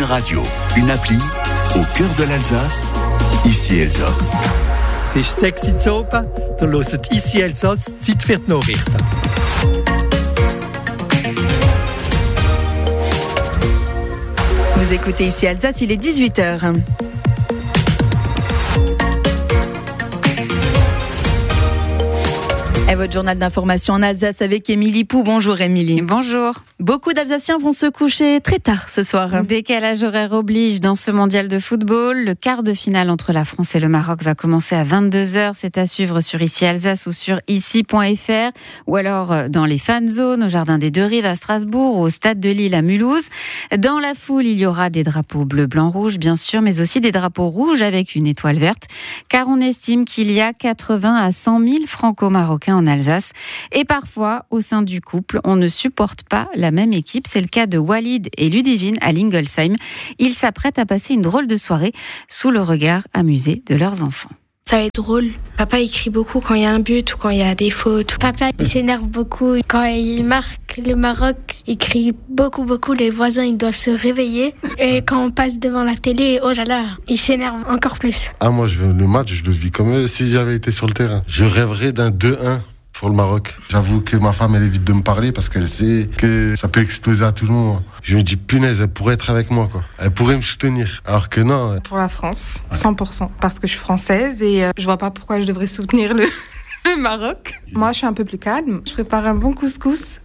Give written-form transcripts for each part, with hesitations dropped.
Radio, une appli au cœur de l'Alsace, ici Elsass. C'est 6 Uhr oben, da hört ici Elsass, Zeit für die Nachrichten. Vous écoutez ici Alsace, il est 18h. Et votre journal d'information en Alsace avec Émilie Pou. Bonjour Émilie. Bonjour. Beaucoup d'Alsaciens vont se coucher très tard ce soir. Décalage horaire oblige dans ce mondial de football. Le quart de finale entre la France et le Maroc va commencer à 22h. C'est à suivre sur ici Alsace ou sur ici.fr ou alors dans les fan zones au Jardin des Deux Rives à Strasbourg ou au Stade de Lille à Mulhouse. Dans la foule, il y aura des drapeaux bleu, blanc, rouge bien sûr, mais aussi des drapeaux rouges avec une étoile verte car on estime qu'il y a 80 à 100 000 franco-marocains en Alsace. Et parfois, au sein du couple, on ne supporte pas la même équipe. C'est le cas de Walid et Ludivine à Lingolsheim. Ils s'apprêtent à passer une drôle de soirée sous le regard amusé de leurs enfants. Ça va être drôle. Papa il crie beaucoup quand il y a un but ou quand il y a des fautes. Papa il s'énerve beaucoup. Quand il marque le Maroc, il crie beaucoup. Les voisins ils doivent se réveiller. Et quand on passe devant la télé, oh là là, il s'énerve encore plus. Moi le match, je le vis comme si j'avais été sur le terrain. Je rêverais d'un 2-1. Pour le Maroc. J'avoue que ma femme, elle évite de me parler parce qu'elle sait que ça peut exploser à tout le monde. Je me dis, punaise, elle pourrait être avec moi, quoi. Elle pourrait me soutenir. Alors que non. Pour la France, 100%. Parce que je suis française et je vois pas pourquoi je devrais soutenir le Maroc. Moi, je suis un peu plus calme. Je prépare un bon couscous.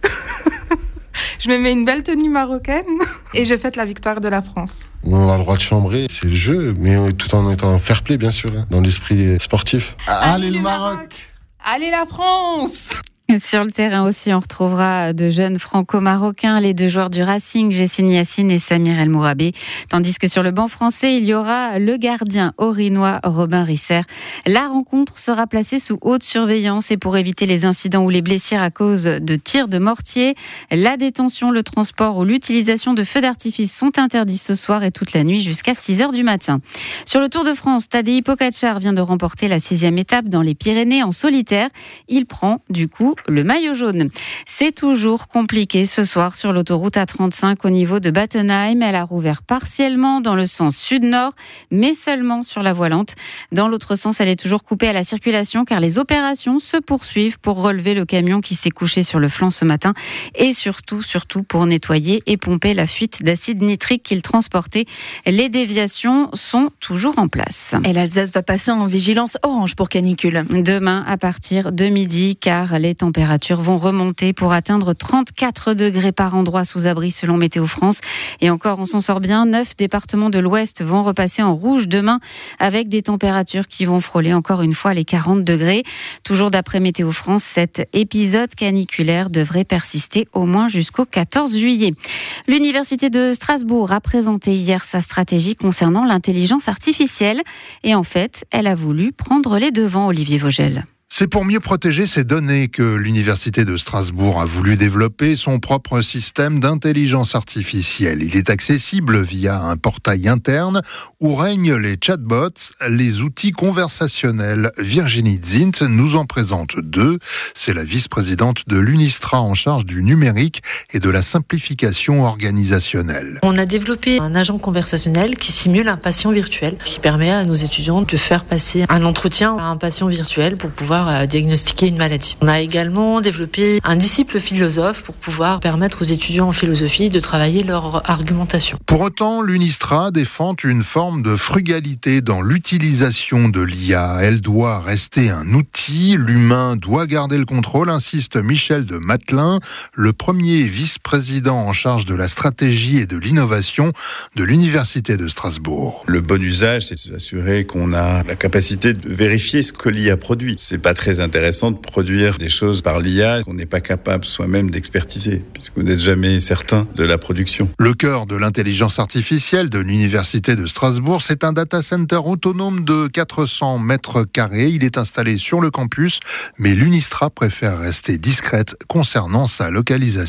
Je me mets une belle tenue marocaine et je fête la victoire de la France. On a le droit de chambrer, c'est le jeu, mais tout en étant fair play, bien sûr, dans l'esprit sportif. Allez le Maroc! Allez la France! Sur le terrain aussi, on retrouvera de jeunes franco-marocains, les deux joueurs du Racing, Jessine Yassine et Samir El Mourabé. Tandis que sur le banc français, il y aura le gardien orinois Robin Risser. La rencontre sera placée sous haute surveillance et pour éviter les incidents ou les blessures à cause de tirs de mortier, la détention, le transport ou l'utilisation de feux d'artifice sont interdits ce soir et toute la nuit jusqu'à 6h du matin. Sur le Tour de France, Tadej Pogačar vient de remporter la 6e étape dans les Pyrénées en solitaire. Il prend du coup le maillot jaune. C'est toujours compliqué ce soir sur l'autoroute A35 au niveau de Battenheim. Elle a rouvert partiellement dans le sens sud-nord, mais seulement sur la voie lente. Dans l'autre sens, elle est toujours coupée à la circulation car les opérations se poursuivent pour relever le camion qui s'est couché sur le flanc ce matin et surtout pour nettoyer et pomper la fuite d'acide nitrique qu'il transportait. Les déviations sont toujours en place. Et l'Alsace va passer en vigilance orange pour canicule. Demain à partir de midi car les températures vont remonter pour atteindre 34 degrés par endroit sous abri selon Météo France. Et encore, on s'en sort bien. 9 départements de l'Ouest vont repasser en rouge demain avec des températures qui vont frôler encore une fois les 40 degrés. Toujours d'après Météo France, cet épisode caniculaire devrait persister au moins jusqu'au 14 juillet. L'Université de Strasbourg a présenté hier sa stratégie concernant l'intelligence artificielle. Et en fait, elle a voulu prendre les devants, Olivier Vogel. C'est pour mieux protéger ces données que l'Université de Strasbourg a voulu développer son propre système d'intelligence artificielle. Il est accessible via un portail interne où règnent les chatbots, les outils conversationnels. Virginie Zint nous en présente deux. C'est la vice-présidente de l'UNISTRA en charge du numérique et de la simplification organisationnelle. On a développé un agent conversationnel qui simule un patient virtuel, qui permet à nos étudiants de faire passer un entretien à un patient virtuel pour pouvoir diagnostiquer une maladie. On a également développé un disciple philosophe pour pouvoir permettre aux étudiants en philosophie de travailler leur argumentation. Pour autant, l'UNISTRA défend une forme de frugalité dans l'utilisation de l'IA. Elle doit rester un outil, l'humain doit garder le contrôle, insiste Michel de Matelin, le premier vice-président en charge de la stratégie et de l'innovation de l'Université de Strasbourg. Le bon usage, c'est de s'assurer qu'on a la capacité de vérifier ce que l'IA produit. C'est pas très intéressant de produire des choses par l'IA qu'on n'est pas capable soi-même d'expertiser, puisque vous n'êtes jamais certain de la production. Le cœur de l'intelligence artificielle de l'Université de Strasbourg, c'est un data center autonome de 400 mètres carrés. Il est installé sur le campus, mais l'UNISTRA préfère rester discrète concernant sa localisation.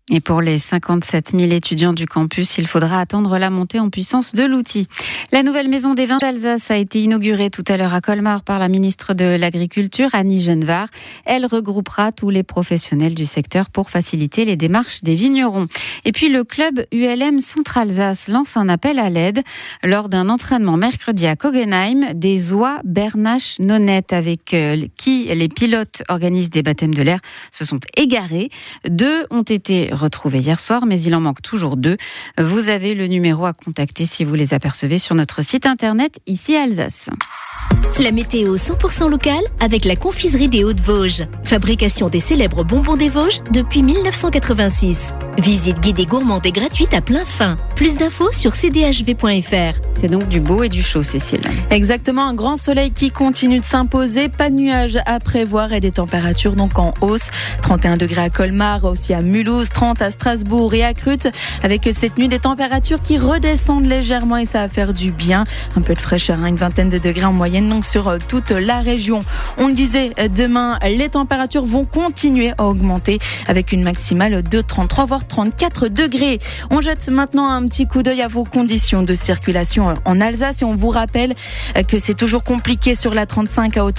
Et pour les 57 000 étudiants du campus, il faudra attendre la montée en puissance de l'outil. La nouvelle maison des vins d'Alsace a été inaugurée tout à l'heure à Colmar par la ministre de l'Agriculture, Annie Genevard. Elle regroupera tous les professionnels du secteur pour faciliter les démarches des vignerons. Et puis le club ULM Centre-Alsace lance un appel à l'aide lors d'un entraînement mercredi à Kogenheim. Des oies bernaches nonnettes avec qui les pilotes organisent des baptêmes de l'air se sont égarés. 2 ont été retrouvés hier soir, mais il en manque toujours 2. Vous avez le numéro à contacter si vous les apercevez sur notre site internet ici à Alsace. La météo 100% locale avec la confiserie des Hauts-de-Vosges. Fabrication des célèbres bonbons des Vosges depuis 1986. Visite guidée gourmande et gratuite à plein fin. Plus d'infos sur cdhv.fr. C'est donc du beau et du chaud, Cécile. Exactement, un grand soleil qui continue de s'imposer. Pas de nuages à prévoir et des températures donc en hausse. 31 degrés à Colmar, aussi à Mulhouse, 30 à Strasbourg et à Krut. Avec cette nuit des températures qui redescendent légèrement et ça va faire du bien. Un peu de fraîcheur, une vingtaine de degrés en moyenne donc sur toute la région. On le disait, demain, les températures vont continuer à augmenter avec une maximale de 33 voire 34 degrés. On jette maintenant un petit coup d'œil à vos conditions de circulation en Alsace et on vous rappelle que c'est toujours compliqué sur la 35 à hauteur